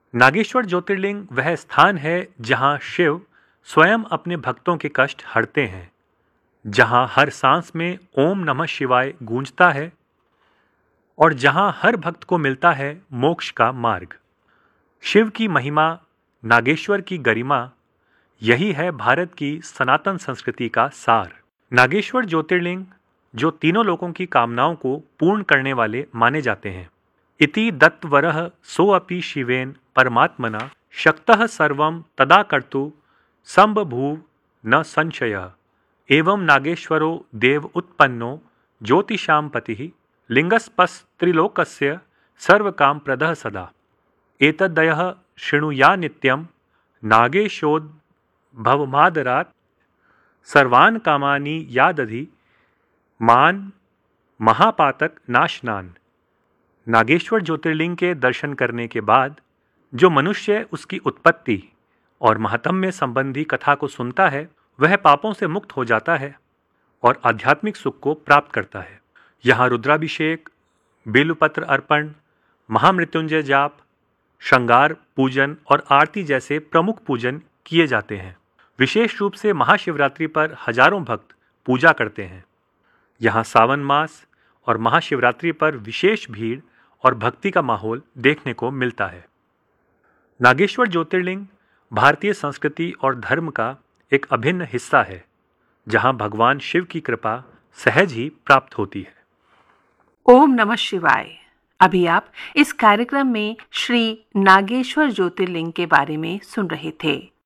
नागेश्वर ज्योतिर्लिंग वह स्थान है जहां शिव स्वयं अपने भक्तों के कष्ट हरते हैं, जहां हर सांस में ओम नमः शिवाय गूंजता है और जहां हर भक्त को मिलता है मोक्ष का मार्ग। शिव की महिमा, नागेश्वर की गरिमा, यही है भारत की सनातन संस्कृति का सार। नागेश्वर ज्योतिर्लिंग जो तीनों लोगों की कामनाओं को पूर्ण करने वाले माने जाते हैं। इति दत्तवरः सोऽपि शिवेन परमात्मना शक्तः सर्वं तदा कर्तुं संबभूव न संशयः। एवं नागेश्वरो देव उत्पन्नो ज्योतिषां पतिः लिंगस्पस्त्रिलोकस्य सर्वकामप्रदः सदा। एतद्दयः शृणुया नित्यं नागेशोद्भवमादरात् सर्वान् कामानि यादधि मान महापातक नाशनान। नागेश्वर ज्योतिर्लिंग के दर्शन करने के बाद जो मनुष्य उसकी उत्पत्ति और महात्म्य संबंधी कथा को सुनता है, वह पापों से मुक्त हो जाता है और आध्यात्मिक सुख को प्राप्त करता है। यहाँ रुद्राभिषेक, बेलपत्र अर्पण, महामृत्युंजय जाप, श्रृंगार पूजन और आरती जैसे प्रमुख पूजन किए जाते हैं। विशेष रूप से महाशिवरात्रि पर हजारों भक्त पूजा करते हैं। यहाँ सावन मास और महाशिवरात्रि पर विशेष भीड़ और भक्ति का माहौल देखने को मिलता है। नागेश्वर ज्योतिर्लिंग भारतीय संस्कृति और धर्म का एक अभिन्न हिस्सा है, जहाँ भगवान शिव की कृपा सहज ही प्राप्त होती है। ओम नमः शिवाय। अभी आप इस कार्यक्रम में श्री नागेश्वर ज्योतिर्लिंग के बारे में सुन रहे थे।